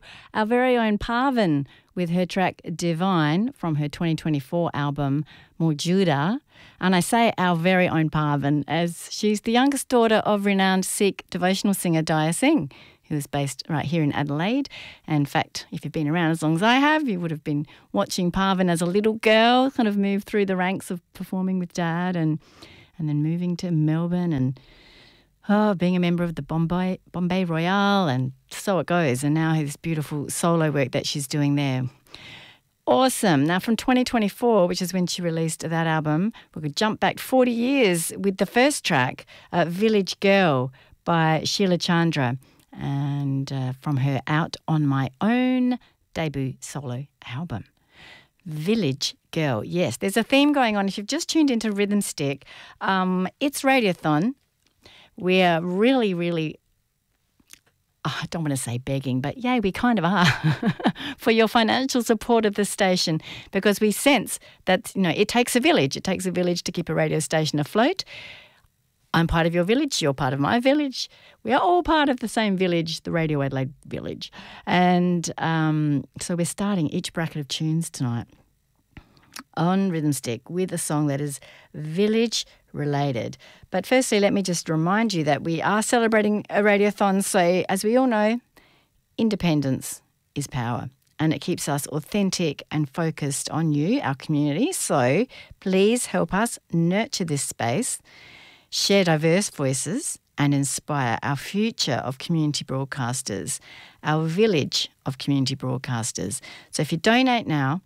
our very own Parvin with her track Divine from her 2024 album Mawjuda. And I say our very own Parvin as she's the youngest daughter of renowned Sikh devotional singer Daya Singh, who is based right here in Adelaide. And in fact, if you've been around as long as I have, you would have been watching Parvin as a little girl kind of move through the ranks of performing with Dad and then moving to Melbourne and being a member of the Bombay Royale, and so it goes. And now this beautiful solo work that she's doing there. Awesome. Now from 2024, which is when she released that album, we could jump back 40 years with the first track, Village Girl by Sheila Chandra, and from her Out on My Own debut solo album. Village Girl. Yes, there's a theme going on. If you've just tuned into Rhythm Stick, it's Radiothon. We are really, I don't want to say begging, but yeah, we kind of are for your financial support of the station, because we sense that, it takes a village. It takes a village to keep a radio station afloat. I'm part of your village. You're part of my village. We are all part of the same village, the Radio Adelaide village. And so we're starting each bracket of tunes tonight on Rhythm Stick with a song that is village related. But firstly, let me just remind you that we are celebrating a radiothon. So as we all know, independence is power, and it keeps us authentic and focused on you, our community. So please help us nurture this space, share diverse voices, and inspire our future of community broadcasters, our village of community broadcasters. So if you donate now,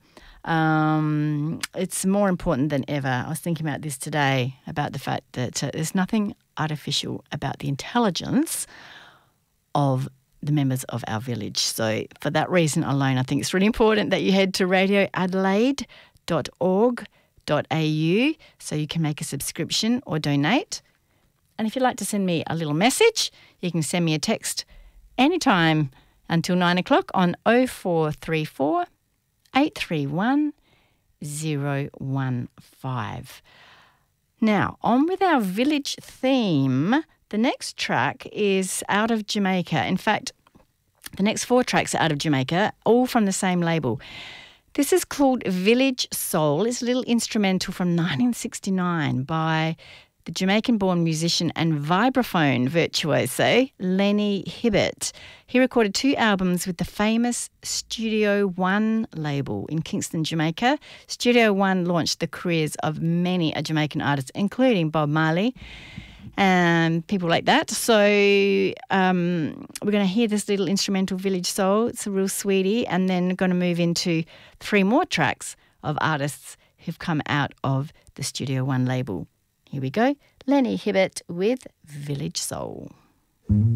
it's more important than ever. I was thinking about this today, about the fact that there's nothing artificial about the intelligence of the members of our village. So for that reason alone, I think it's really important that you head to radioadelaide.org.au so you can make a subscription or donate. And if you'd like to send me a little message, you can send me a text anytime until 9 o'clock on 0434 831 015. Now, on with our village theme. The next track is out of Jamaica. In fact, the next 4 tracks are out of Jamaica, all from the same label. This is called Village Soul. It's a little instrumental from 1969 by the Jamaican-born musician and vibraphone virtuoso Lenny Hibbert. He recorded 2 albums with the famous Studio One label in Kingston, Jamaica. Studio One launched the careers of many a Jamaican artist, including Bob Marley and people like that. So we're going to hear this little instrumental Village Soul. It's a real sweetie. And then going to move into 3 more tracks of artists who've come out of the Studio One label. Here we go. Lenny Hibbert with Village Soul.